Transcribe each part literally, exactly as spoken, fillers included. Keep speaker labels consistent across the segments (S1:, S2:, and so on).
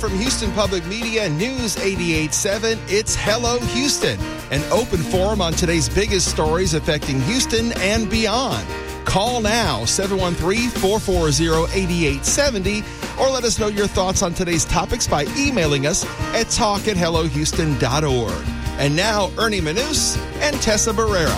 S1: from Houston Public Media News eighty-eight point seven, it's Hello Houston, an open forum on today's biggest stories affecting Houston and beyond. Call now, seven one three, four four zero, eight eight seven zero, or let us know your thoughts on today's topics by emailing us at talk at hello houston dot org. And now, Ernie Manous and Tessa Barrera.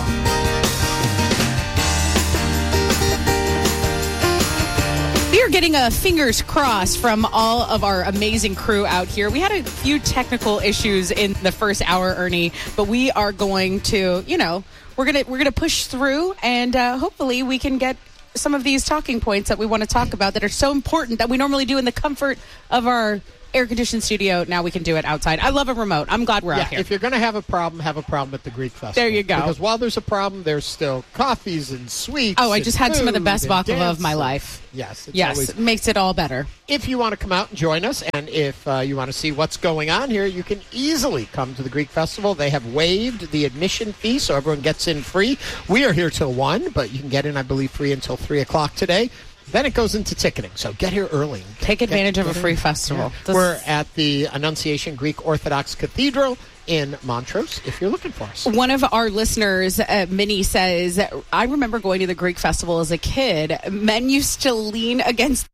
S2: We are getting a fingers crossed from all of our amazing crew out here. We had a few technical issues in the first hour, Ernie, but we are going to, you know, we're gonna we're gonna push through, and uh, hopefully we can get some of these talking points that we want to talk about that are so important that we normally do in the comfort of our air-conditioned studio. Now we can do it outside. I love a remote. I'm glad we're
S3: yeah,
S2: out here.
S3: If you're going to have a problem, have a problem at the Greek Festival.
S2: There you go.
S3: Because while there's a problem, there's still coffees and sweets.
S2: Oh, I just had some of the best baklava of my
S3: and,
S2: life.
S3: Yes. It's
S2: yes,
S3: always,
S2: it makes it all better.
S3: If you want to come out and join us, and if uh, you want to see what's going on here, you can easily come to the Greek Festival. They have waived the admission fee, so everyone gets in free. We are here till one, but you can get in, I believe, free until three o'clock today. Then it goes into ticketing, so get here early.
S2: Take advantage
S3: get,
S2: of
S3: get
S2: a free
S3: in.
S2: festival.
S3: Yeah. We're at the Annunciation Greek Orthodox Cathedral in Montrose, if you're looking for us.
S2: One of our listeners, uh, Minnie, says, I remember going to the Greek Festival as a kid. Men used to lean against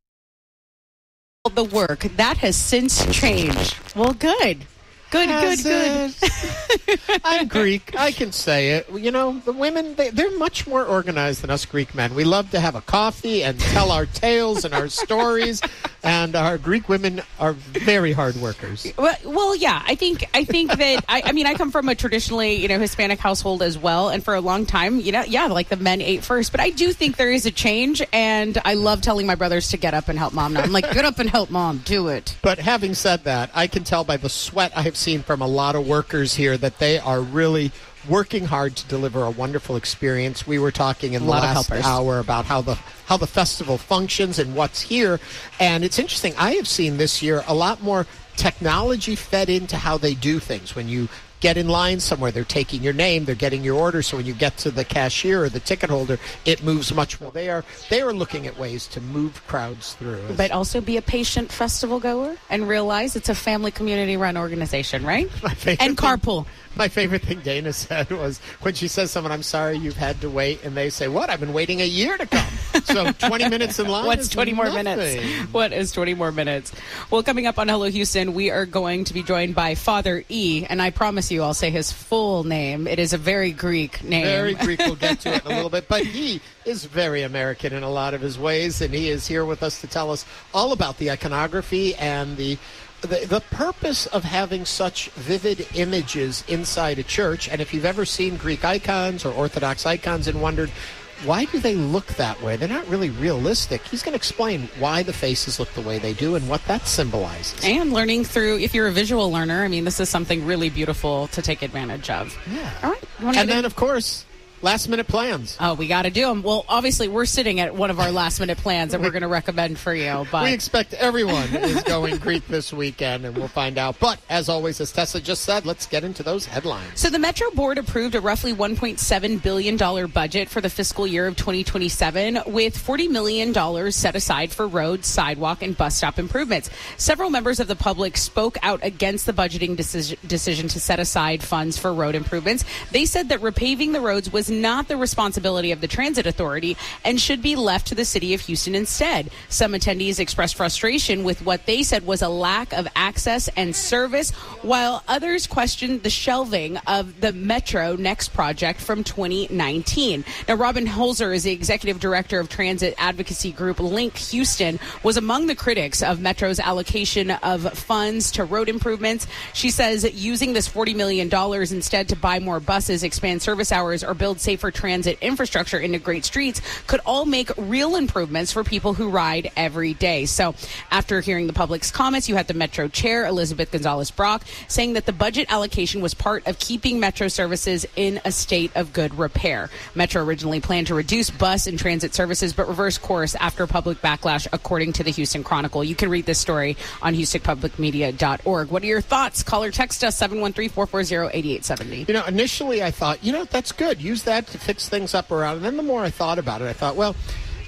S2: the work. That has since changed. Well, good. Good,
S3: Has
S2: good, good.
S3: I'm Greek. I can say it. You know, the women, they, they're much more organized than us Greek men. We love to have a coffee and tell our tales and our stories, and our Greek women are very hard workers.
S2: Well, well yeah, I think I think that, I, I mean, I come from a traditionally, you know, Hispanic household as well, and for a long time, you know, yeah, like the men ate first, but I do think there is a change, and I love telling my brothers to get up and help mom now. I'm like, get up and help mom, do it.
S3: But having said that, I can tell by the sweat I have seen from a lot of workers here that they are really working hard to deliver a wonderful experience. We were talking in the last hour about how the how the festival functions and what's here, and it's interesting. I have seen this year a lot more technology fed into how they do things. When you get in line somewhere, they're taking your name, they're getting your order, so when you get to the cashier or the ticket holder, it moves much more. They are they are looking at ways to move crowds through.
S2: But also be a patient festival goer and realize it's a family community run organization, right? And carpool.
S3: Thing, my favorite thing Dana said was when she says to someone, I'm sorry you've had to wait, and they say, what? I've been waiting a year to come. So twenty minutes in line.
S2: What's
S3: is
S2: twenty more
S3: nothing.
S2: minutes? What is twenty more minutes? Well, coming up on Hello Houston, we are going to be joined by Father E, and I promise you I'll say his full name. It is a very Greek name.
S3: Very Greek. We'll get to it in a little bit. But he is very American in a lot of his ways, and he is here with us to tell us all about the iconography and the The, the purpose of having such vivid images inside a church. And if you've ever seen Greek icons or Orthodox icons and wondered, why do they look that way? They're not really realistic. He's going to explain why the faces look the way they do and what that symbolizes.
S2: And learning through, if you're a visual learner, I mean, this is something really beautiful to take advantage of.
S3: Yeah.
S2: All right.
S3: And then, of course, last-minute plans.
S2: Oh, we got to do them. Well, obviously, we're sitting at one of our last-minute plans that we're going to recommend for you. But
S3: we expect everyone is going Greek this weekend, and we'll find out. But, as always, as Tessa just said, let's get into those headlines.
S2: So the Metro Board approved a roughly one point seven billion dollars budget for the fiscal year of twenty twenty-seven, with forty million dollars set aside for roads, sidewalk, and bus stop improvements. Several members of the public spoke out against the budgeting decision, decision to set aside funds for road improvements. They said that repaving the roads was not the responsibility of the Transit Authority and should be left to the city of Houston instead. Some attendees expressed frustration with what they said was a lack of access and service, while others questioned the shelving of the Metro Next project from twenty nineteen. Now, Robin Holzer is the executive director of transit advocacy group Link Houston, was among the critics of Metro's allocation of funds to road improvements. She says using this forty million dollars instead to buy more buses, expand service hours, or build safer transit infrastructure into great streets could all make real improvements for people who ride every day. So after hearing the public's comments, you had the Metro chair, Elizabeth Gonzalez-Brock, saying that the budget allocation was part of keeping Metro services in a state of good repair. Metro originally planned to reduce bus and transit services, but reversed course after public backlash, according to the Houston Chronicle. You can read this story on houston public media dot org. What are your thoughts? Call or text us seven one three, four four zero, eight eight seven zero.
S3: You know, initially I thought, you know, that's good. Use that to fix things up around. And then the more I thought about it, I thought, well,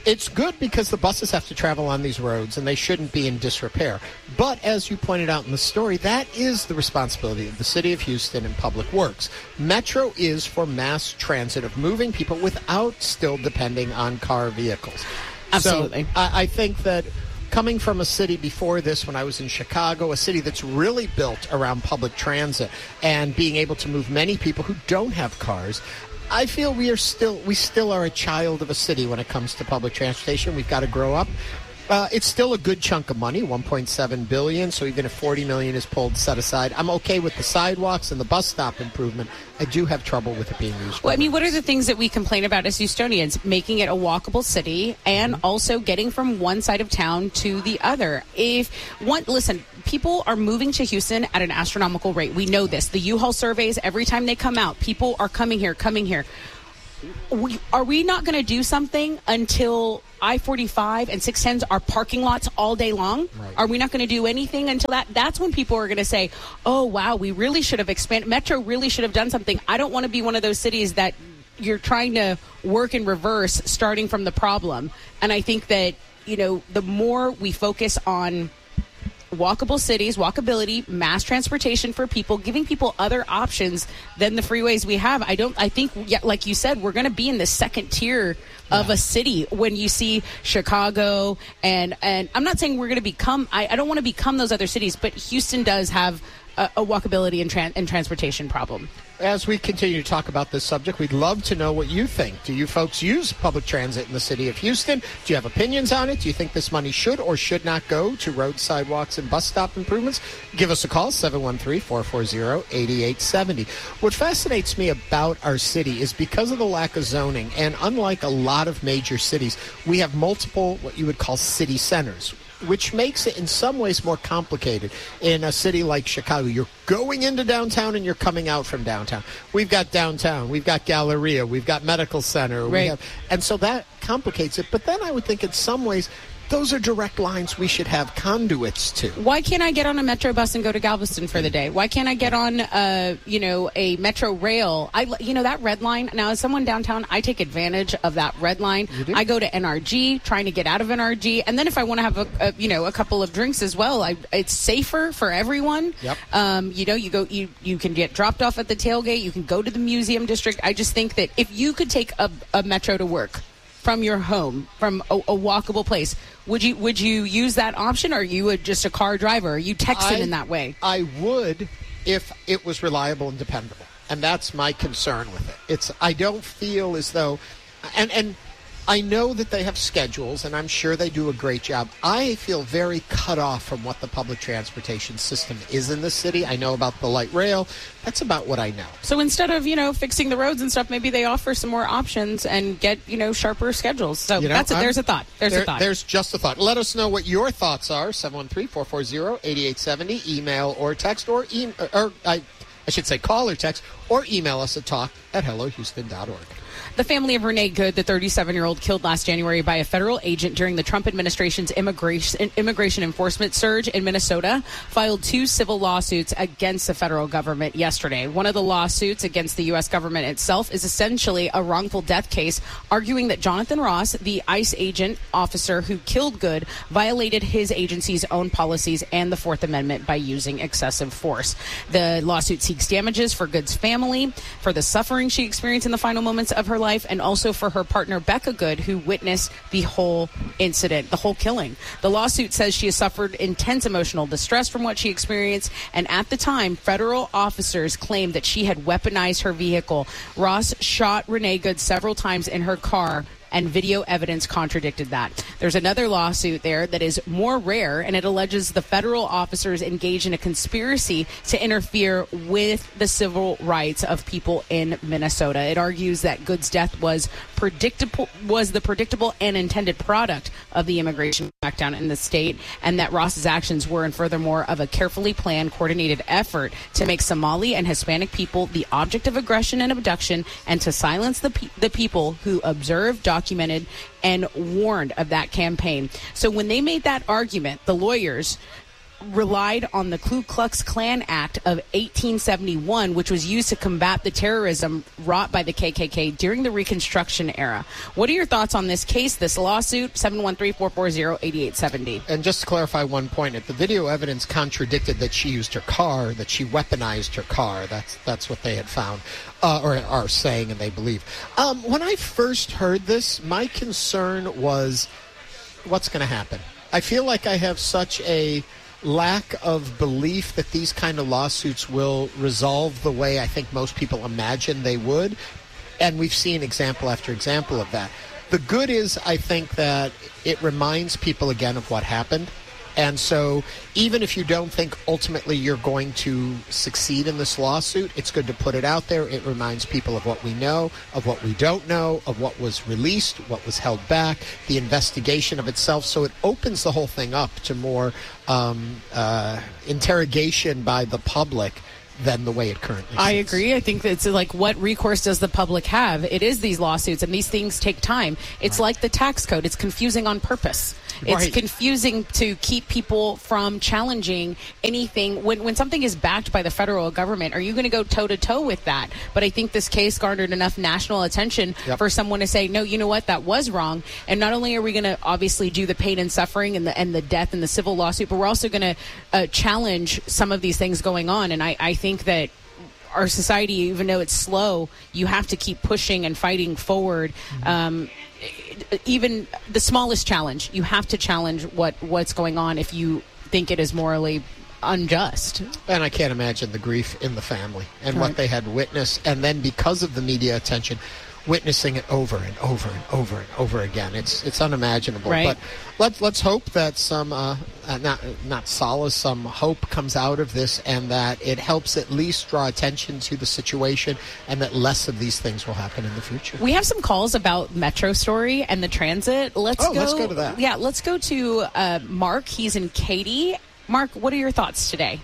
S3: It's good because the buses have to travel on these roads, and they shouldn't be in disrepair. But as you pointed out in the story, that is the responsibility of the City of Houston and Public Works. Metro is for mass transit of moving people without still depending on car vehicles.
S2: Absolutely.
S3: So I, I think that coming from a city before this, when I was in Chicago, a city that's really built around public transit and being able to move many people who don't have cars, I feel we are still we still are a child of a city when it comes to public transportation. We've got to grow up. Uh, it's still a good chunk of money, one point seven billion dollars, so even if forty million dollars is pulled set aside, I'm okay with the sidewalks and the bus stop improvement. I do have trouble with it being used.
S2: Well, I mean, what are the things that we complain about as Houstonians? Making it a walkable city and mm-hmm. also getting from one side of town to the other. If one, listen, people are moving to Houston at an astronomical rate. We know this. The U-Haul surveys, every time they come out, people are coming here, coming here. We, are we not going to do something until I forty-five and six tens are parking lots all day long? Right. Are we not going to do anything until that? That's when people are going to say, oh, wow, we really should have expanded. Metro really should have done something. I don't want to be one of those cities that you're trying to work in reverse, starting from the problem. And I think that, you know, the more we focus on walkable cities, walkability, mass transportation for people, giving people other options than the freeways we have. I don't, I think, yeah, like you said, we're going to be in the second tier of yeah. a city when you see Chicago and, and I'm not saying we're going to become, I, I don't want to become those other cities, but Houston does have a, a walkability and, tran- and transportation problem.
S3: As we continue to talk about this subject, we'd love to know what you think. Do you folks use public transit in the city of Houston? Do you have opinions on it? Do you think this money should or should not go to road, sidewalks, and bus stop improvements? Give us a call, seven one three, four four zero, eight eight seven zero. What fascinates me about our city is because of the lack of zoning, and unlike a lot of major cities, we have multiple what you would call city centers, which makes it in some ways more complicated. In a city like Chicago, you're going into downtown and you're coming out from downtown. We've got downtown, we've got Galleria, we've got Medical Center.
S2: Right.
S3: We have, and so that complicates it. But then I would think in some ways, those are direct lines we should have conduits to.
S2: Why can't I get on a Metro bus and go to Galveston for the day? Why can't I get on, uh, you know, a Metro rail? I, you know, that red line. Now, as someone downtown, I take advantage of that red line. I go to N R G, trying to get out of N R G, and then if I want to have a, a, you know, a couple of drinks as well, I, it's safer for everyone.
S3: Yep.
S2: Um, you know, you go, you you can get dropped off at the tailgate. You can go to the museum district. I just think that if you could take a, a Metro to work from your home, from a, a walkable place, would you would you use that option, or are you a, just a car driver? Are you Texan I, in that way?
S3: I would if it was reliable and dependable, and that's my concern with it. It's I don't feel as though, and and I know that they have schedules, and I'm sure they do a great job. I feel very cut off from what the public transportation system is in the city. I know about the light rail. That's about what I know.
S2: So instead of, you know, fixing the roads and stuff, maybe they offer some more options and get, you know, sharper schedules. So you know, that's a, there's a thought. There's
S3: there,
S2: a thought.
S3: There's just a thought. Let us know what your thoughts are. seven one three, four four zero, eight eight seven zero. Email or text or, e- or I, I should say call or text or email us at talk at hello houston dot org.
S2: The family of Renee Good, the thirty-seven-year-old killed last January by a federal agent during the Trump administration's immigration, immigration enforcement surge in Minnesota, filed two civil lawsuits against the federal government yesterday. One of the lawsuits against the U S government itself is essentially a wrongful death case, arguing that Jonathan Ross, the ICE agent officer who killed Good, violated his agency's own policies and the Fourth Amendment by using excessive force. The lawsuit seeks damages for Good's family, for the suffering she experienced in the final moments of her life, and also for her partner Becca Good, who witnessed the whole incident, the whole killing. The lawsuit says she has suffered intense emotional distress from what she experienced, and at the time, federal officers claimed that she had weaponized her vehicle. Ross shot Renee Good several times in her car, and video evidence contradicted that. There's another lawsuit there that is more rare, and it alleges the federal officers engaged in a conspiracy to interfere with the civil rights of people in Minnesota. It argues that Good's death was predictable, was the predictable and intended product of the immigration crackdown in the state, and that Ross's actions were, and furthermore, of a carefully planned, coordinated effort to make Somali and Hispanic people the object of aggression and abduction, and to silence the pe- the people who observed, documented, documented and warned of that campaign. So when they made that argument, the lawyers relied on the Ku Klux Klan Act of eighteen seventy-one, which was used to combat the terrorism wrought by the K K K during the Reconstruction era. What are your thoughts on this case, this lawsuit? seven one three, four four zero, eight eight seven zero.
S3: And just to clarify one point, if the video evidence contradicted that she used her car, that she weaponized her car, that's that's what they had found, uh, or are saying and they believe. Um, when I first heard this, my concern was what's going to happen. I feel like I have such a lack of belief that these kind of lawsuits will resolve the way I think most people imagine they would. And we've seen example after example of that. The good is, I think, that it reminds people again of what happened. And so even if you don't think ultimately you're going to succeed in this lawsuit, it's good to put it out there. It reminds people of what we know, of what we don't know, of what was released, what was held back, the investigation of itself. So it opens the whole thing up to more um, uh, interrogation by the public than the way it currently is.
S2: I agree. I think that it's like, what recourse does the public have? It is these lawsuits, and these things take time. It's right. like the tax code. It's confusing on purpose. It's
S3: right.
S2: confusing to keep people from challenging anything. When when something is backed by the federal government, are you going to go toe-to-toe with that? But I think this case garnered enough national attention yep. for someone to say, no, you know what, that was wrong. And not only are we going to obviously do the pain and suffering and the and the death and the civil lawsuit, but we're also going to uh, challenge some of these things going on. And I, I think that our society, even though it's slow, you have to keep pushing and fighting forward. Mm-hmm. Um, even the smallest challenge, you have to challenge what, what's going on if you think it is morally unjust.
S3: And I can't imagine the grief in the family and
S2: right.
S3: what they had witnessed. And then because of the media attention, witnessing it over and over and over and over again. It's it's unimaginable.
S2: Right.
S3: But let's let's hope that some uh, uh, not not solace, some hope comes out of this, and that it helps at least draw attention to the situation, and that less of these things will happen in the future.
S2: We have some calls about Metro Story and the transit. Let's
S3: oh,
S2: go.
S3: let's go to that.
S2: Yeah, let's go to uh, Mark. He's in Katy. Mark, what are your thoughts today?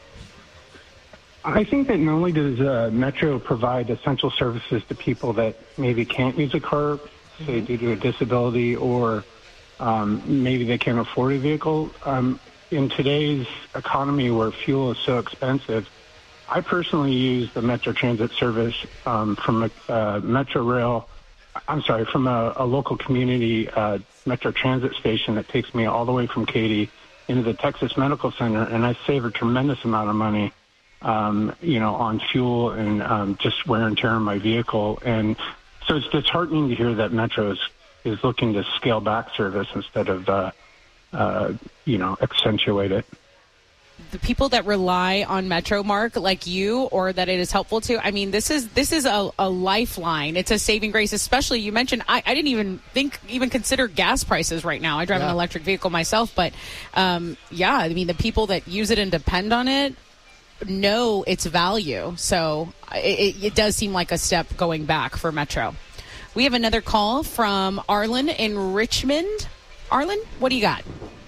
S4: I think that not only does uh, Metro provide essential services to people that maybe can't use a car, say mm-hmm. due to a disability, or um, maybe they can't afford a vehicle. Um, in today's economy where fuel is so expensive, I personally use the Metro Transit service um, from a uh, Metro Rail, I'm sorry, from a, a local community uh, Metro Transit station that takes me all the way from Katy into the Texas Medical Center, and I save a tremendous amount of money. Um, you know, on fuel and um, just wear and tear on my vehicle. And so it's disheartening to hear that Metro is, is looking to scale back service instead of, uh, uh, you know, accentuate it.
S2: The people that rely on Metro, Mark, like you, or that it is helpful to, I mean, this is this is a, a lifeline. It's a saving grace, especially, you mentioned, I, I didn't even think, even consider gas prices right now. I drive yeah. an electric vehicle myself, but um, yeah, I mean, the people that use it and depend on it know its value. So it, it does seem like a step going back for Metro. We have another call from Arlen in Richmond. Arlen, what do you got?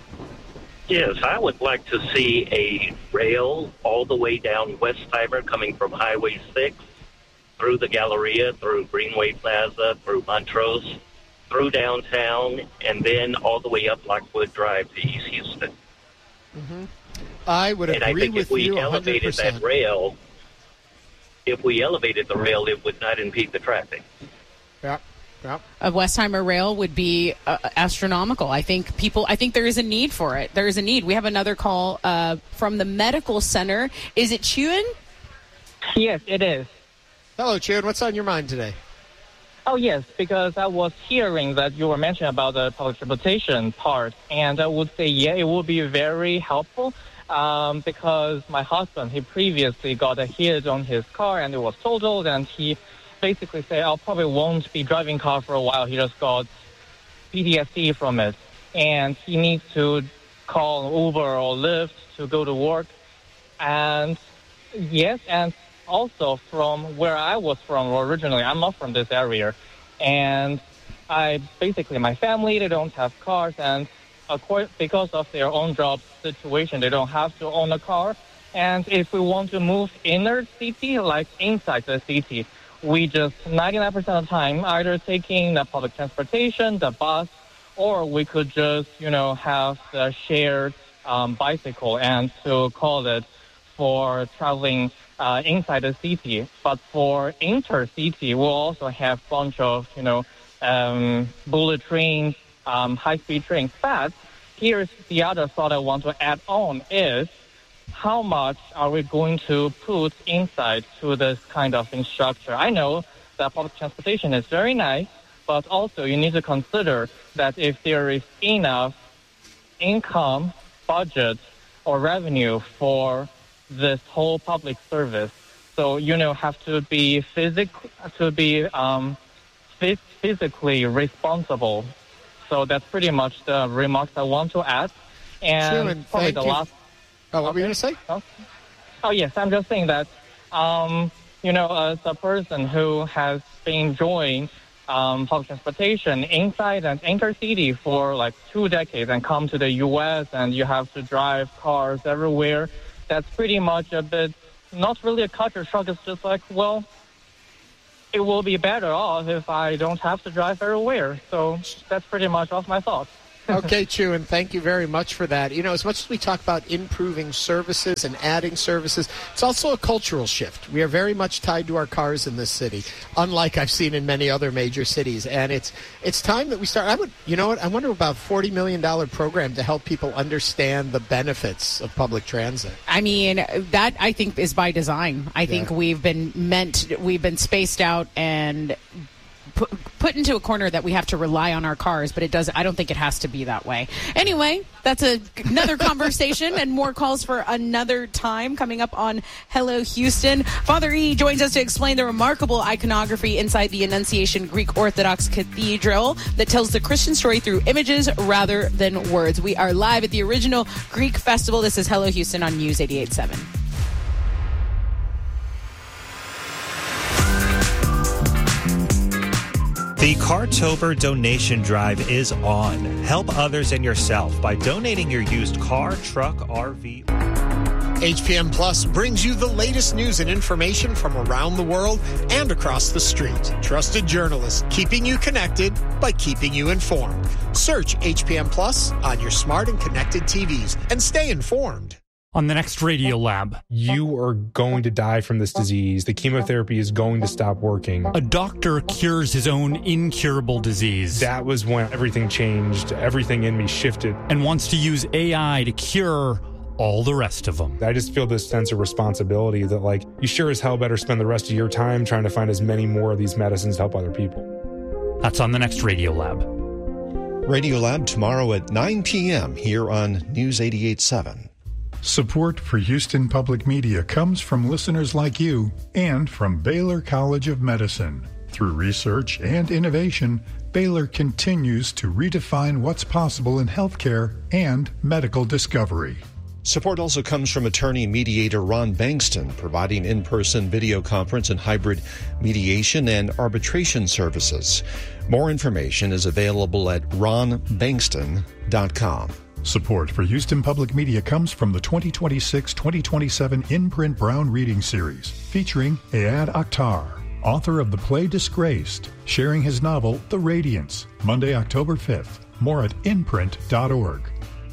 S5: Yes, I would like to see a rail all the way down Westheimer coming from Highway six through the Galleria, through Greenway Plaza, through Montrose, through downtown, and then all the way up Lockwood Drive to East Houston.
S3: Mm-hmm. I would agree
S5: and I think
S3: with
S5: if we
S3: you
S5: elevated
S3: one hundred percent.
S5: that rail, if we elevated the rail, it would not impede the traffic.
S3: Yeah, yeah.
S2: A Westheimer rail would be uh, astronomical. I think people. I think there is a need for it. There is a need. We have another call uh, from the medical center. Is it Chuen?
S6: Yes, it is.
S3: Hello, Chuen. What's on your mind today?
S6: Oh, yes, because I was hearing that you were mentioning about the public transportation part, and I would say, yeah, it would be very helpful. Um, because my husband, he previously got a hit on his car and it was totaled, and he basically said, I probably won't be driving car for a while. He just got P T S D from it, and he needs to call Uber or Lyft to go to work. And yes, and also from where I was from originally, I'm not from this area, and I basically, my family, they don't have cars, and because of their own job situation, they don't have to own a car. And if we want to move inner city, like inside the city, we just ninety-nine percent of the time either taking the public transportation, the bus, or we could just, you know, have the shared um, bicycle and to call it for traveling uh, inside the city. But for intercity, we'll also have a bunch of, you know, um, bullet trains, um, high-speed trains. But here's the other thought I want to add on is how much are we going to put inside to this kind of infrastructure? I know that public transportation is very nice, but also you need to consider that if there is enough income, budget, or revenue for this whole public service, so you know have to be physic to be um, phys- physically responsible. So that's pretty much the remarks I want to add. And
S3: sure, and
S6: probably the
S3: you.
S6: last.
S3: Oh, what okay. were you going to say?
S6: Oh. oh yes, I'm just saying that. Um, you know, as a person who has been enjoying um, public transportation inside and intercity for like two decades and come to the U S and you have to drive cars everywhere, that's pretty much a bit, not really a culture shock. It's just like, well, it will be better off if I don't have to drive everywhere. So that's pretty much off my thoughts.
S3: Okay, Chu, and thank you very much for that. You know, as much as we talk about improving services and adding services, it's also a cultural shift. We are very much tied to our cars in this city, unlike I've seen in many other major cities. And it's it's time that we start. I would, you know what? I wonder about a forty million dollars program to help people understand the benefits of public transit.
S2: I mean, that I think is by design. I yeah. think we've been meant, we've been spaced out and Put, put into a corner that we have to rely on our cars, but it does. I don't think it has to be that way. Anyway, that's a, another conversation and more calls for another time coming up on Hello Houston. Father E joins us to explain the remarkable iconography inside the Annunciation Greek Orthodox Cathedral that tells the Christian story through images rather than words. We are live at the original Greek Festival. This is Hello Houston on News eighty-eight point seven.
S7: The Cartober donation drive is on. Help others and yourself by donating your used car, truck, R V.
S3: H P M Plus brings you the latest news and information from around the world and across the street. Trusted journalists keeping you connected by keeping you informed. Search H P M Plus on your smart and connected T Vs and stay informed.
S8: On the next Radio Lab.
S9: You are going to die from this disease. The chemotherapy is going to stop working.
S8: A doctor cures his own incurable disease.
S9: That was when everything changed. Everything in me shifted.
S8: And wants to use A I to cure all the rest of them.
S9: I just feel this sense of responsibility that, like, you sure as hell better spend the rest of your time trying to find as many more of these medicines to help other people.
S8: That's on the next Radio Lab.
S10: Radio Lab tomorrow at nine p.m. here on News eighty-eight point seven.
S11: Support for Houston Public Media comes from listeners like you and from Baylor College of Medicine. Through research and innovation, Baylor continues to redefine what's possible in healthcare and medical discovery.
S10: Support also comes from attorney mediator Ron Bankston, providing in-person video conference and hybrid mediation and arbitration services. More information is available at ron bankston dot com.
S11: Support for Houston Public Media comes from the twenty twenty-six twenty twenty-seven In-Print Brown Reading Series, featuring Ayad Akhtar, author of the play Disgraced, sharing his novel The Radiance, Monday, October fifth. More at in print dot org.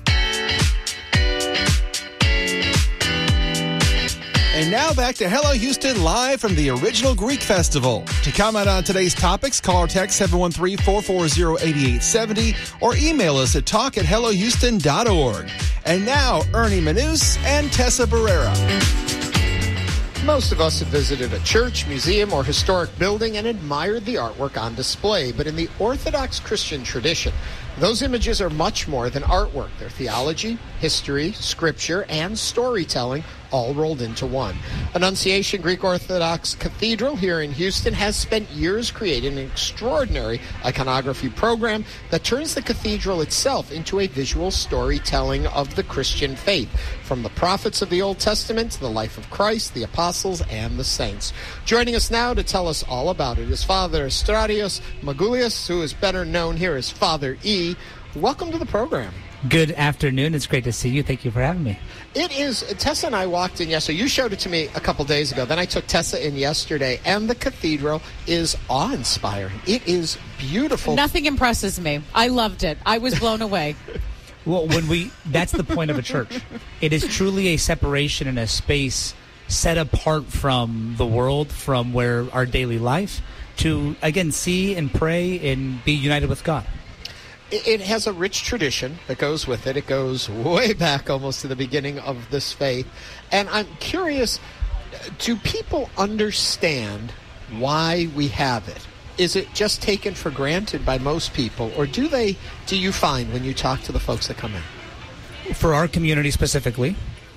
S1: And now back to Hello Houston, live from the original Greek Festival. To comment on today's topics, call or text seven one three, four four zero, eight eight seven zero or email us at talk at hello houston dot org. And now, Ernie Manous and Tessa Barrera.
S3: Most of us have visited a church, museum, or historic building and admired the artwork on display. But in the Orthodox Christian tradition, those images are much more than artwork. They're theology, history, scripture, and storytelling all rolled into one. Annunciation Greek Orthodox Cathedral here in Houston has spent years creating an extraordinary iconography program that turns the cathedral itself into a visual storytelling of the Christian faith, from the prophets of the Old Testament to the life of Christ, the apostles, and the saints. Joining us now to tell us all about it is Father Estradios Magoulias, who is better known here as Father E. Welcome to the program.
S12: Good afternoon. It's great to see you. Thank you for having me.
S3: It is. Tessa and I walked in yesterday. You showed it to me a couple days ago. Then I took Tessa in yesterday, and the cathedral is awe-inspiring. It is beautiful.
S2: Nothing impresses me. I loved it. I was blown away.
S12: Well, when we that's the point of a church. It is truly a separation in a space set apart from the world, from where our daily life, to, again, see and pray and be united with God.
S3: It has a rich tradition that goes with it. It goes way back almost to the beginning of this faith. And I'm curious, do people understand why we have it? Is it just taken for granted by most people, or do they? Do you find when you talk to the folks that come in?
S12: For our community specifically,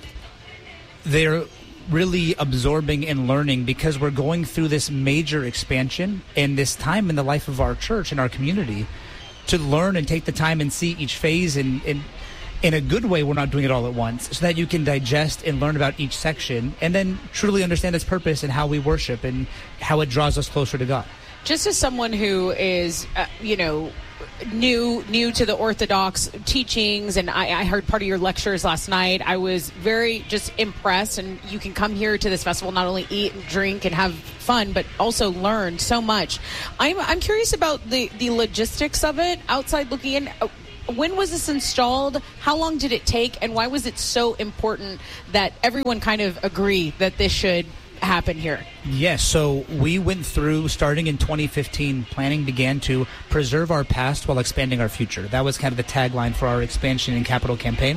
S12: they're really absorbing and learning because we're going through this major expansion and this time in the life of our church and our community to learn and take the time and see each phase and, and in a good way. We're not doing it all at once, so that you can digest and learn about each section and then truly understand its purpose and how we worship and how it draws us closer to God.
S2: Just as someone who is, uh, you know, new new to the Orthodox teachings, and I, I heard part of your lectures last night, I was very just impressed. And you can come here to this festival, not only eat and drink and have fun, but also learn so much. I'm I'm curious about the, the logistics of it, outside looking in. When was this installed? How long did it take? And why was it so important that everyone kind of agree that this should happen here?
S12: Yes, so we went through, starting in twenty fifteen, planning began to preserve our past while expanding our future. That was kind of the tagline for our expansion and capital campaign.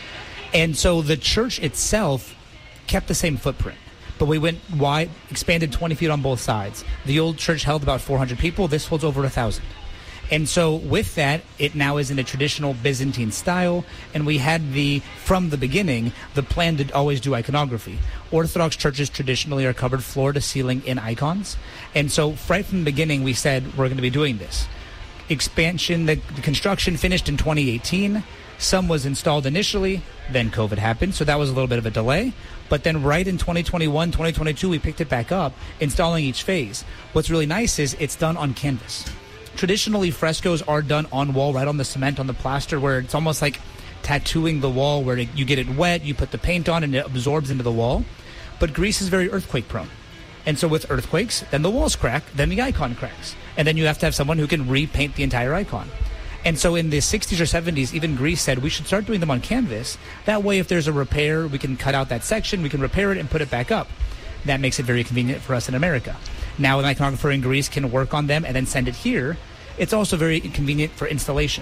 S12: And so the church itself kept the same footprint, but we went wide, expanded twenty feet on both sides. The old church held about four hundred people. This holds over one thousand. And so with that, it now is in a traditional Byzantine style, and we had the, from the beginning, the plan to always do iconography. Orthodox churches traditionally are covered floor to ceiling in icons, and so right from the beginning we said we're going to be doing this. Expansion, the, the construction finished in twenty eighteen. Some was installed initially, then COVID happened, so that was a little bit of a delay. But then right in twenty twenty-one, twenty twenty-two, we picked it back up, installing each phase. What's really nice is it's done on canvas. Traditionally, frescoes are done on wall, right on the cement, on the plaster, where it's almost like tattooing the wall, where you get it wet, you put the paint on, and it absorbs into the wall. But Greece is very earthquake-prone. And so with earthquakes, then the walls crack, then the icon cracks. And then you have to have someone who can repaint the entire icon. And so in the sixties or seventies, even Greece said we should start doing them on canvas. That way, if there's a repair, we can cut out that section, we can repair it and put it back up. That makes it very convenient for us in America. Now an iconographer in Greece can work on them and then send it here. It's also very convenient for installation.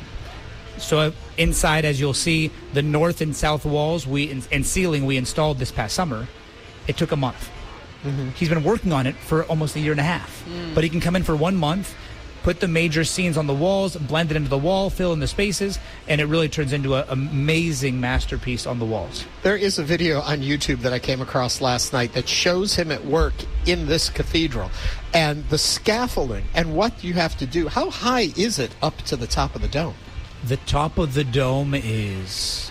S12: So inside, as you'll see, the north and south walls we and ceiling we installed this past summer, it took a month. Mm-hmm. He's been working on it for almost a year and a half. Mm. But he can come in for one month, put the major scenes on the walls, blend it into the wall, fill in the spaces, and it really turns into an amazing masterpiece on the walls.
S3: There is a video on YouTube that I came across last night that shows him at work in this cathedral, and the scaffolding and what you have to do. How high is it up to the top of the dome?
S12: The top of the dome is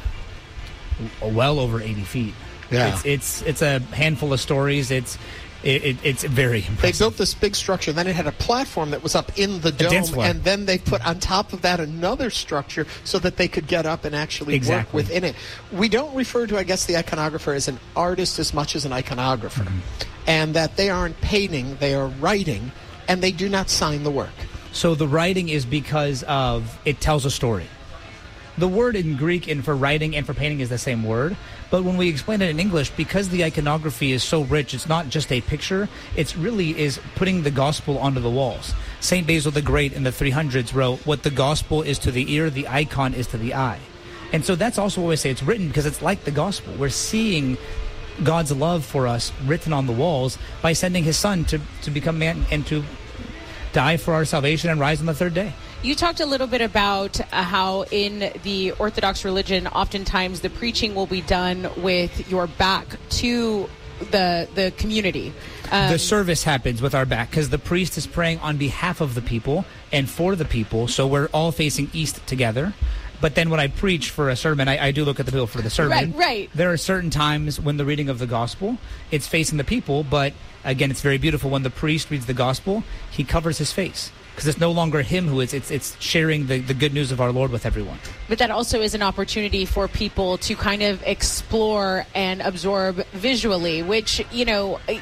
S12: well over eighty feet.
S3: Yeah.
S12: It's it's, it's a handful of stories. It's It, it, it's very impressive.
S3: They built this big structure, then it had a platform that was up in the dome, and then they put on top of that another structure so that they could get up and actually
S12: exactly.
S3: work within it. We don't refer to, I guess, the iconographer as an artist as much as an iconographer, mm-hmm. and that they aren't painting, they are writing, and they do not sign the work.
S12: So the writing is because of it tells a story. The word in Greek and for writing and for painting is the same word, but when we explain it in English, because the iconography is so rich, it's not just a picture, it really is putting the gospel onto the walls. Saint Basil the Great in the three hundreds wrote, what the gospel is to the ear, the icon is to the eye. And so that's also why we say it's written, because it's like the gospel. We're seeing God's love for us written on the walls by sending his son to, to become man and to die for our salvation and rise on the third day.
S2: You talked a little bit about uh, how in the Orthodox religion, oftentimes the preaching will be done with your back to the the community. Um,
S12: the service happens with our back because the priest is praying on behalf of the people and for the people, so we're all facing east together. But then when I preach for a sermon, I, I do look at the people for the sermon.
S2: Right, right.
S12: There are certain times when the reading of the gospel, it's facing the people, but again, it's very beautiful. When the priest reads the gospel, he covers his face. Because it's no longer him who is, it's it's sharing the, the good news of our Lord with everyone.
S2: But that also is an opportunity for people to kind of explore and absorb visually, which, you know,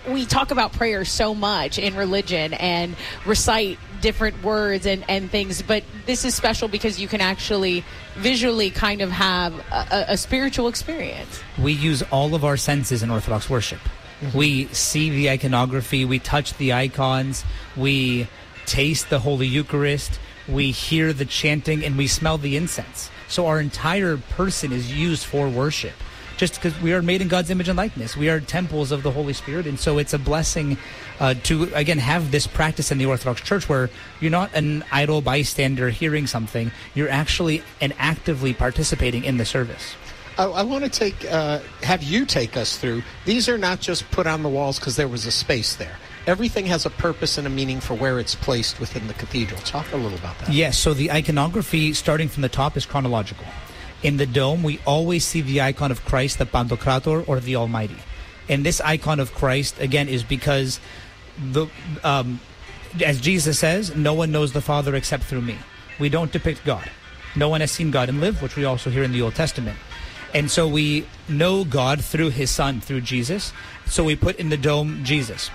S2: we talk about prayer so much in religion and recite different words and, and things, but this is special because you can actually visually kind of have a, a spiritual experience.
S12: We use all of our senses in Orthodox worship. Mm-hmm. We see the iconography, we touch the icons, we taste the Holy Eucharist, we hear the chanting, and we smell the incense. So our entire person is used for worship. Just because we are made in God's image and likeness. We are temples of the Holy Spirit. And so it's a blessing uh, to, again, have this practice in the Orthodox Church where you're not an idle bystander hearing something. You're actually and actively participating in the service.
S3: I, I want to take, uh, have you take us through. These are not just put on the walls because there was a space there. Everything has a purpose and a meaning for where it's placed within the cathedral. Talk a little about that.
S12: Yes, so the iconography starting from the top is chronological. In the dome, we always see the icon of Christ, the Pantocrator, or the Almighty. And this icon of Christ, again, is because, the um, as Jesus says, no one knows the Father except through me. We don't depict God. No one has seen God and lived, which we also hear in the Old Testament. And so we know God through his Son, through Jesus. So we put in the dome Jesus.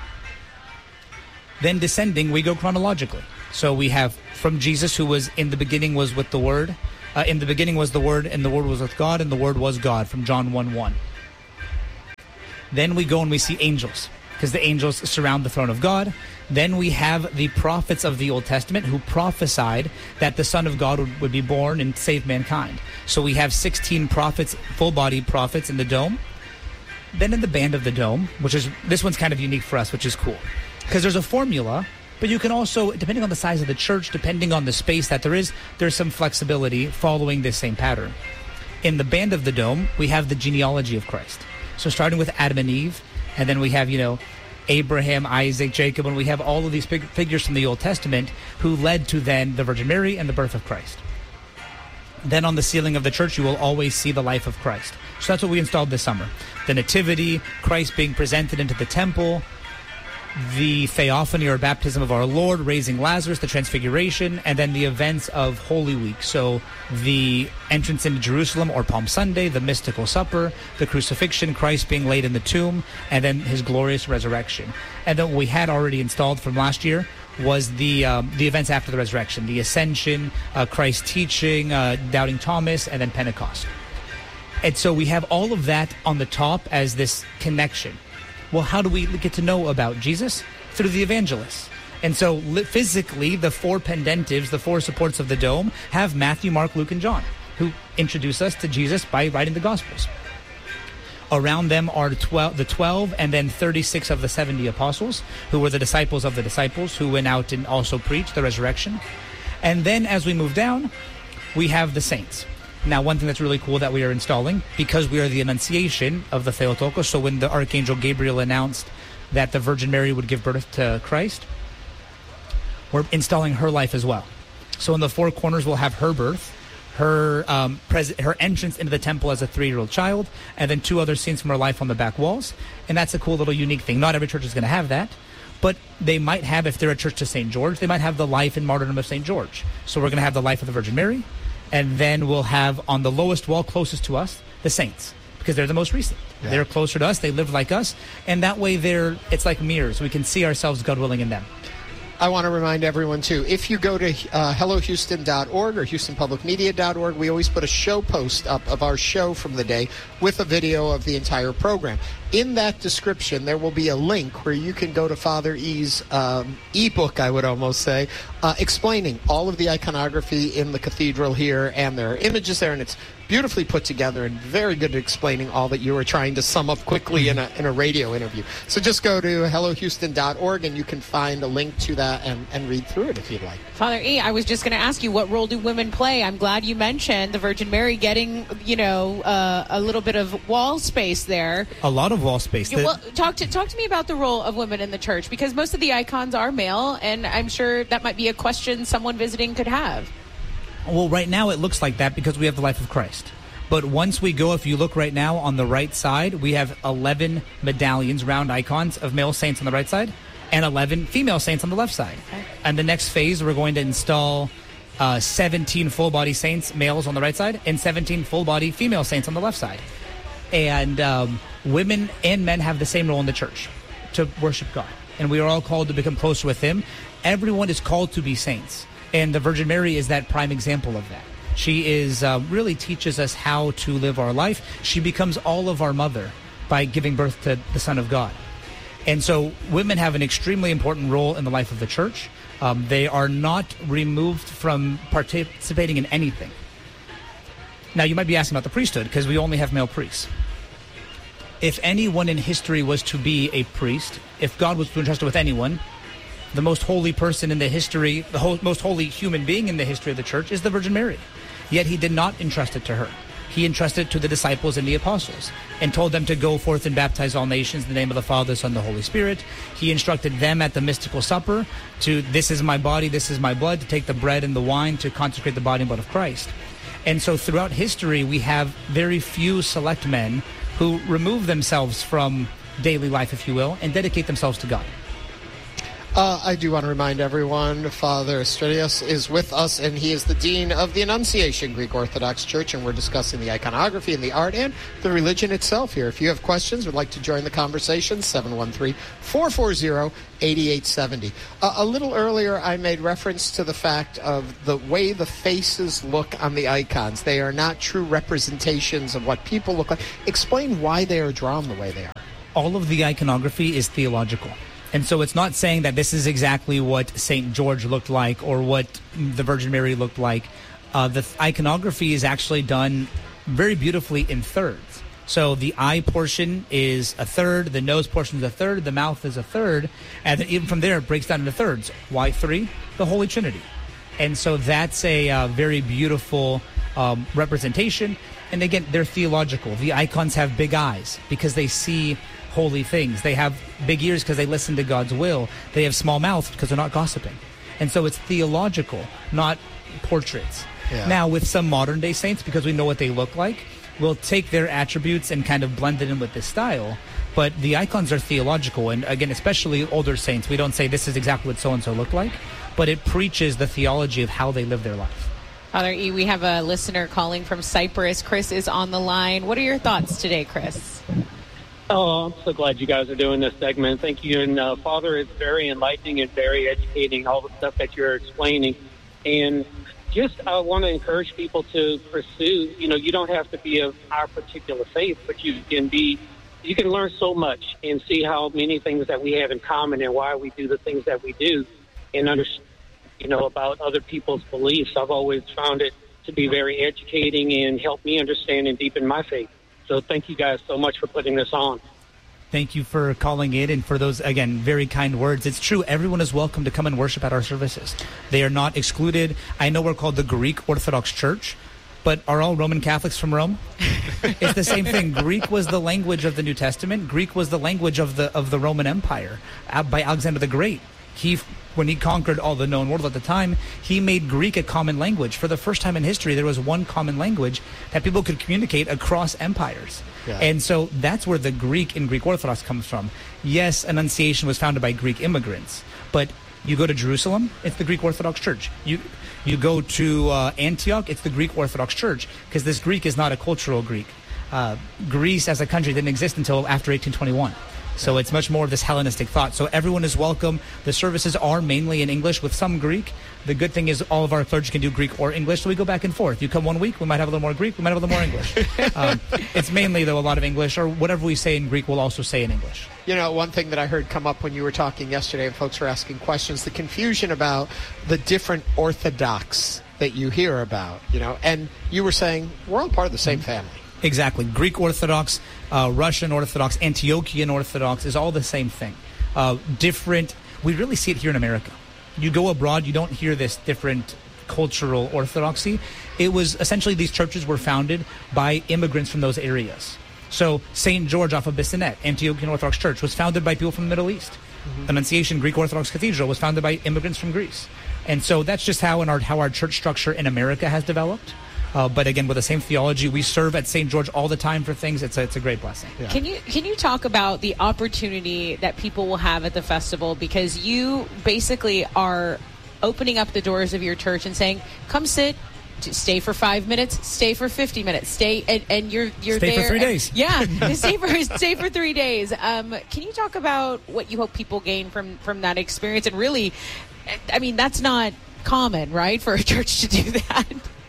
S12: Then descending, we go chronologically. So we have from Jesus, who was in the beginning was with the Word. Uh, in the beginning was the Word, and the Word was with God, and the Word was God, from John one one. Then we go and we see angels, because the angels surround the throne of God. Then we have the prophets of the Old Testament who prophesied that the Son of God would, would be born and save mankind. So we have sixteen prophets, full-bodied prophets in the dome. Then in the band of the dome, which is, this one's kind of unique for us, which is cool. Because there's a formula, but you can also, depending on the size of the church, depending on the space that there is, there's some flexibility following this same pattern. In the band of the dome, we have the genealogy of Christ. So starting with Adam and Eve, and then we have, you know, Abraham, Isaac, Jacob, and we have all of these big figures from the Old Testament who led to then the Virgin Mary and the birth of Christ. Then on the ceiling of the church, you will always see the life of Christ. So that's what we installed this summer. The Nativity, Christ being presented into the temple, the Theophany or baptism of our Lord, raising Lazarus, the Transfiguration, and then the events of Holy Week. So the entrance into Jerusalem or Palm Sunday, the mystical supper, the crucifixion, Christ being laid in the tomb, and then his glorious resurrection. And then what we had already installed from last year was the um, the events after the resurrection, the ascension, uh, Christ's teaching, uh, doubting Thomas, and then Pentecost. And so we have all of that on the top as this connection. Well, how do we get to know about Jesus? Through the evangelists. And so physically, the four pendentives, the four supports of the dome, have Matthew, Mark, Luke, and John, who introduce us to Jesus by writing the Gospels. Around them are twelve, the twelve and then thirty-six of the seventy apostles, who were the disciples of the disciples, who went out and also preached the resurrection. And then as we move down, we have the saints. Now, one thing that's really cool that we are installing, because we are the Annunciation of the Theotokos, so when the Archangel Gabriel announced that the Virgin Mary would give birth to Christ, we're installing her life as well. So in the four corners, we'll have her birth, her um, pres- her entrance into the temple as a three-year-old child, and then two other scenes from her life on the back walls. And that's a cool little unique thing. Not every church is going to have that, but they might have, if they're a church to Saint George, they might have the life and martyrdom of Saint George. So we're going to have the life of the Virgin Mary, and then we'll have on the lowest wall closest to us, the saints, because they're the most recent. Yeah. They're closer to us. They lived like us. And that way they're, it's like mirrors. We can see ourselves, God willing, in them.
S3: I want to remind everyone, too, if you go to uh, hello houston dot org or houston public media dot org, we always put a show post up of our show from the day with a video of the entire program. In that description, there will be a link where you can go to Father E's um, ebook, I would almost say, uh, explaining all of the iconography in the cathedral here, and there are images there, and it's beautifully put together and very good at explaining all that you were trying to sum up quickly in a in a radio interview. So just go to hello houston dot org and you can find a link to that and, and read through it if you'd like.
S2: Father E, I was just going to ask you, what role do women play? I'm glad you mentioned the Virgin Mary getting, you know, uh, a little bit of wall space there.
S12: A lot of wall space.
S2: Yeah, well, talk to talk to me about the role of women in the church, because most of the icons are male, and I'm sure that might be a question someone visiting could have.
S12: Well, right now it looks like that because we have the life of Christ. But once we go, if you look right now on the right side, we have eleven medallions, round icons of male saints on the right side, and eleven female saints on the left side. Okay. And the next phase, we're going to install uh, seventeen full-body saints, males on the right side, and seventeen full-body female saints on the left side. And um, women and men have the same role in the church. to worship God. And we are all called to become closer with Him. Everyone is called to be saints. And the Virgin Mary is that prime example of that. She is uh, really teaches us how to live our life. She becomes all of our mother by giving birth to the Son of God. And so women have an extremely important role in the life of the church. Um, they are not removed from participating in anything. Now, you might be asking about the priesthood, because we only have male priests. If anyone in history was to be a priest, if God was to entrust it with anyone, the most holy person in the history, the whole, most holy human being in the history of the church is the Virgin Mary. Yet He did not entrust it to her. He entrusted it to the disciples and the apostles and told them to go forth and baptize all nations in the name of the Father, the Son, and the Holy Spirit. He instructed them at the mystical supper to, this is my body, this is my blood, to take the bread and the wine to consecrate the body and blood of Christ. And so throughout history, we have very few select men who remove themselves from daily life, if you will, and dedicate themselves to God.
S3: Uh, I do want to remind everyone, Father Estradios is with us, and he is the Dean of the Annunciation Greek Orthodox Church, and we're discussing the iconography and the art and the religion itself here. If you have questions, would like to join the conversation, seven one three, four four zero, eight eight seven zero. Uh, a little earlier, I made reference to the fact of the way the faces look on the icons. They are not true representations of what people look like. Explain why they are drawn the way they are.
S12: All of the iconography is theological. And so it's not saying that this is exactly what Saint George looked like or what the Virgin Mary looked like. Uh, the th- iconography is actually done very beautifully in thirds. So the eye portion is a third, the nose portion is a third, the mouth is a third, and then even from there it breaks down into thirds. Why three? The Holy Trinity. And so that's a uh, very beautiful um, representation. And again, they're theological. The icons have big eyes because they see holy things. They have big ears because they listen to God's will. They have small mouths because they're not gossiping. And so it's theological, not portraits. Yeah. Now, with some modern day saints, because we know what they look like, we'll take their attributes and kind of blend it in with this style. But the icons are theological. And again, especially older saints, we don't say this is exactly what so-and-so looked like, but it preaches the theology of how they live their life.
S2: Father E, we have a listener calling from Cyprus. Chris is on the line. What are your thoughts today, Chris?
S13: Oh, I'm so glad you guys are doing this segment. Thank you. And, uh, Father, it's very enlightening and very educating, all the stuff that you're explaining. And just I want to encourage people to pursue, you know, you don't have to be of our particular faith, but you can be, you can learn so much and see how many things that we have in common and why we do the things that we do and understand, you know, about other people's beliefs. I've always found it to be very educating and help me understand and deepen my faith. So thank you guys so much for putting this on.
S12: Thank you for calling in and for those, again, very kind words. It's true. Everyone is welcome to come and worship at our services. They are not excluded. I know we're called the Greek Orthodox Church, but are all Roman Catholics from Rome? It's the same thing. Greek was the language of the New Testament. Greek was the language of the of the Roman Empire by Alexander the Great. He, when he conquered all the known world at the time, he made Greek a common language. For the first time in history, there was one common language that people could communicate across empires. Yeah. And so that's where the Greek in Greek Orthodox comes from. Yes, Annunciation was founded by Greek immigrants, but you go to Jerusalem, it's the Greek Orthodox Church. You you go to uh, Antioch, it's the Greek Orthodox Church, because this Greek is not a cultural Greek. Uh, Greece as a country didn't exist until after eighteen twenty-one. So it's much more of this Hellenistic thought. So everyone is welcome. The services are mainly in English with some Greek. The good thing is all of our clergy can do Greek or English, so we go back and forth. You come one week, we might have a little more Greek, we might have a little more English. um, it's mainly, though, a lot of English, or whatever we say in Greek, we'll also say in English.
S3: You know, one thing that I heard come up when you were talking yesterday and folks were asking questions, the confusion about the different Orthodox that you hear about, you know, and you were saying we're all part of the same family.
S12: Exactly. Greek Orthodox, uh, Russian Orthodox, Antiochian Orthodox is all the same thing. Uh, different, we really see it here in America. You go abroad, you don't hear this different cultural orthodoxy. It was essentially these churches were founded by immigrants from those areas. So Saint George off of Bissonnette, Antiochian Orthodox Church, was founded by people from the Middle East. Mm-hmm. Annunciation Greek Orthodox Cathedral was founded by immigrants from Greece. And so that's just how in our how our church structure in America has developed. Uh, but again, with the same theology, we serve at Saint George all the time for things. It's a, it's a great blessing.
S2: Yeah. Can you can you talk about the opportunity that people will have at the festival? Because you basically are opening up the doors of your church and saying, come sit, stay for five minutes, stay for fifty minutes, stay, and, and you're you're
S12: stay
S2: there.
S12: for three days.
S2: Yeah, stay for stay for three days. Um, can you talk about what you hope people gain from from that experience? And really, I mean, that's not common, right, for a church to do that.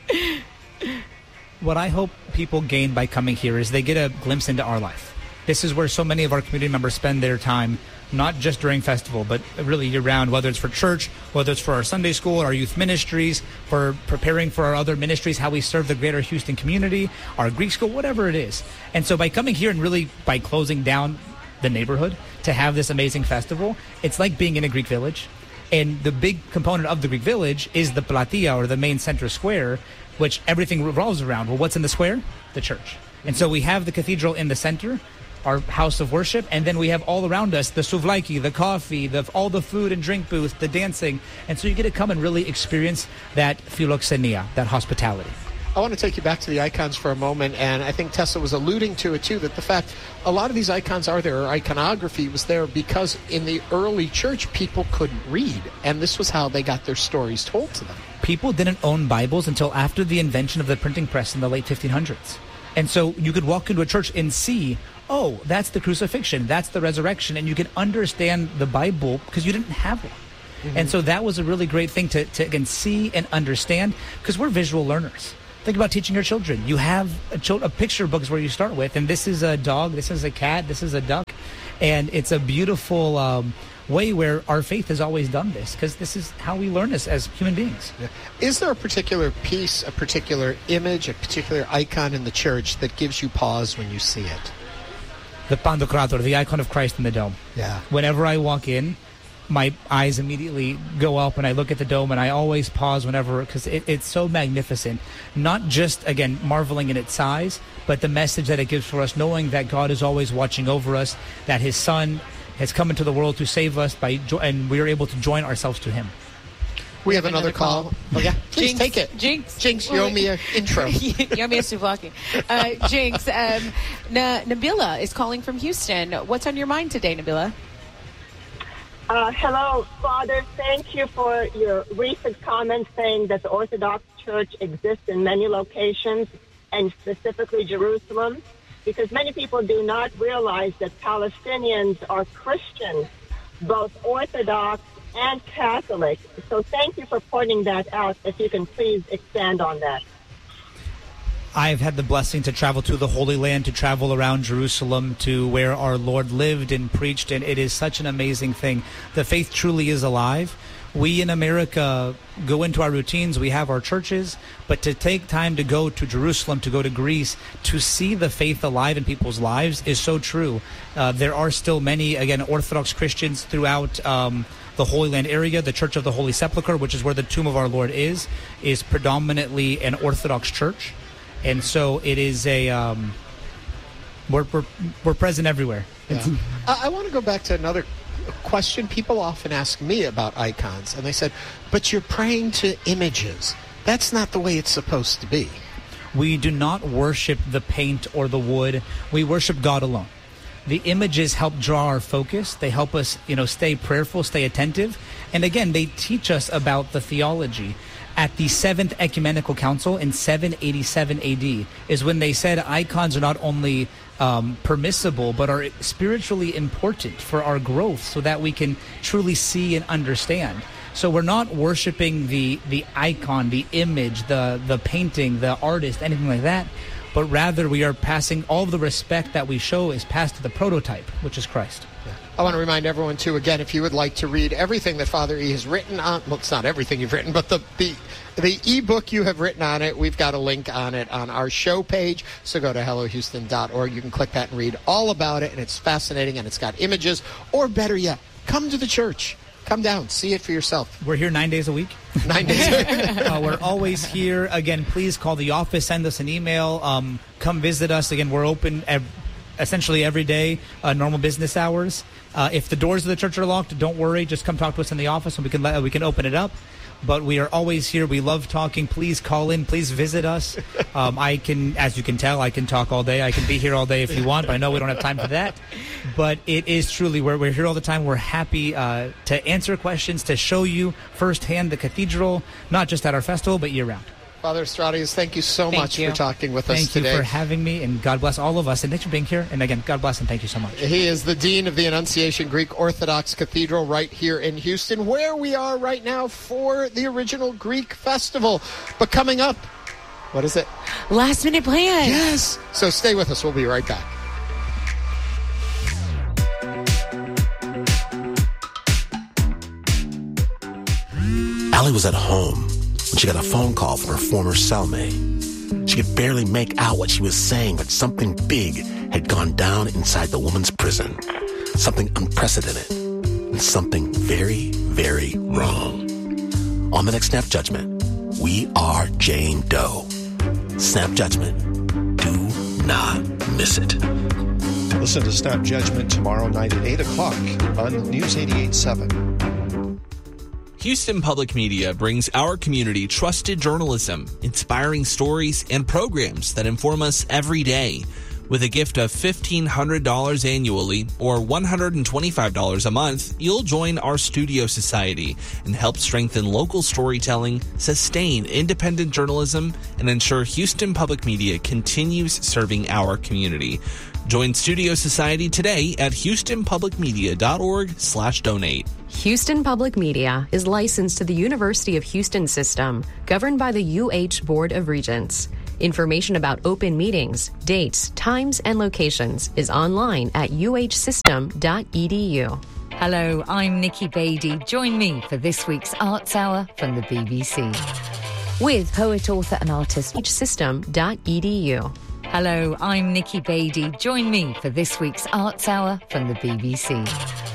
S12: What I hope people gain by coming here is they get a glimpse into our life. This is where so many of our community members spend their time, not just during festival, but really year-round, whether it's for church, whether it's for our Sunday school, our youth ministries, for preparing for our other ministries, how we serve the greater Houston community, our Greek school, whatever it is. And so by coming here and really by closing down the neighborhood to have this amazing festival, it's like being in a Greek village. And the big component of the Greek village is the platia, or the main center square, which everything revolves around. Well, what's in the square? The church. And so we have the cathedral in the center, our house of worship, and then we have all around us the souvlaki, the coffee, the all the food and drink booths, the dancing. And so you get to come and really experience that philoxenia, that hospitality.
S3: I want to take you back to the icons for a moment, and I think Tessa was alluding to it too, that the fact a lot of these icons are there, or iconography was there because in the early church people couldn't read, and this was how they got their stories told to them.
S12: People didn't own Bibles until after the invention of the printing press in the late fifteen hundreds. And so you could walk into a church and see, oh, that's the crucifixion, that's the resurrection, and you can understand the Bible because you didn't have one. Mm-hmm. And so that was a really great thing to, to again, see and understand, because we're visual learners. Think about teaching your children. You have a, ch- a picture book is where you start with, and this is a dog, this is a cat, this is a duck, and it's a beautiful um, way where our faith has always done this, because this is how we learn this as human beings.
S3: Yeah. Is there a particular piece, a particular image, a particular icon in the church that gives you pause when you see it?
S12: The Pantocrator, the icon of Christ in the dome.
S3: Yeah.
S12: Whenever I walk in, my eyes immediately go up and I look at the dome, and I always pause whenever, because it, it's so magnificent. Not just, again, marveling in its size, but the message that it gives for us, knowing that God is always watching over us, that his Son has come into the world to save us, by jo- and we are able to join ourselves to him.
S3: We have another, another call. call. Oh, yeah. Please
S2: Jinx,
S3: take it.
S2: Jinx.
S3: Jinx, you owe me an intro.
S2: you owe me a souvlaki. Uh, Jinx, um, Na- Nabila is calling from Houston. What's on your mind today, Nabila?
S14: Uh, hello, Father. Thank you for your recent comment saying that the Orthodox Church exists in many locations, and specifically Jerusalem, because many people do not realize that Palestinians are Christian, both Orthodox and Catholic. So thank you for pointing that out. If you can please expand on that.
S12: I've had the blessing to travel to the Holy Land, to travel around Jerusalem, to where our Lord lived and preached, and it is such an amazing thing. The faith truly is alive. We in America go into our routines, we have our churches, but to take time to go to Jerusalem, to go to Greece, to see the faith alive in people's lives is so true. Uh, there are still many, again, Orthodox Christians throughout um, the Holy Land area. The Church of the Holy Sepulchre, which is where the tomb of our Lord is, is predominantly an Orthodox church. And so it is a, um, we're, we're, we're present everywhere.
S3: Yeah. I, I want to go back to another question. People often ask me about icons, and they said, but you're praying to images. That's not the way it's supposed to be.
S12: We do not worship the paint or the wood. We worship God alone. The images help draw our focus. They help us, you know, stay prayerful, stay attentive. And again, they teach us about the theology. At the Seventh Ecumenical Council in seven eighty-seven A D is when they said icons are not only um, permissible, but are spiritually important for our growth so that we can truly see and understand. So we're not worshiping the, the icon, the image, the, the painting, the artist, anything like that, but rather we are passing all of the respect that we show is passed to the prototype, which is Christ.
S3: Yeah. I want to remind everyone, too, again, if you would like to read everything that Father E has written on, well, it's not everything you've written, but the, the, the e-book you have written on it, we've got a link on it on our show page, so go to hello houston dot org. You can click that and read all about it, and it's fascinating, and it's got images, or better yet, come to the church. Come down, see it for yourself.
S12: We're here nine days a week.
S3: Nine days a week.
S12: uh, we're always here. Again, please call the office, send us an email, um, come visit us. Again, we're open ev- essentially every day, uh, normal business hours. Uh, if the doors of the church are locked, don't worry. Just come talk to us in the office, and we can let, we can open it up. But we are always here. We love talking. Please call in. Please visit us. Um, I can, as you can tell, I can talk all day. I can be here all day if you want, but I know we don't have time for that. But it is truly, we're, we're here all the time. We're happy uh, to answer questions, to show you firsthand the cathedral, not just at our festival, but year-round.
S3: Father Estradius, thank you so
S12: thank
S3: much
S12: you.
S3: for talking with
S12: thank
S3: us today.
S12: Thank you for having me, and God bless all of us. And thanks for being here. And again, God bless and thank you so much.
S3: He is the Dean of the Annunciation Greek Orthodox Cathedral right here in Houston, where we are right now for the Original Greek Festival. But coming up, what is it?
S2: Last Minute Plan.
S3: Yes. So stay with us. We'll be right back.
S15: Allie was at home when she got a phone call from her former cellmate. She could barely make out what she was saying, but something big had gone down inside the woman's prison. Something unprecedented and something very, very wrong. On the next Snap Judgment, we are Jane Doe. Snap Judgment. Do not miss it.
S10: Listen to Snap Judgment tomorrow night at eight o'clock on News eighty-eight point seven.
S16: Houston Public Media brings our community trusted journalism, inspiring stories, and programs that inform us every day. With a gift of fifteen hundred dollars annually or one hundred twenty-five dollars a month, you'll join our Studio Society and help strengthen local storytelling, sustain independent journalism, and ensure Houston Public Media continues serving our community. Join Studio Society today at houstonpublicmedia.org slash donate.
S17: Houston Public Media is licensed to the University of Houston System, governed by the U H Board of Regents. Information about open meetings, dates, times, and locations is online at u h system dot e d u.
S18: Hello, I'm Nikki Beattie. Join me for this week's Arts Hour from the B B C. With poet, author, and artist
S17: u h system dot e d u.
S18: Hello, I'm Nikki Beattie. Join me for this week's Arts Hour from the B B C.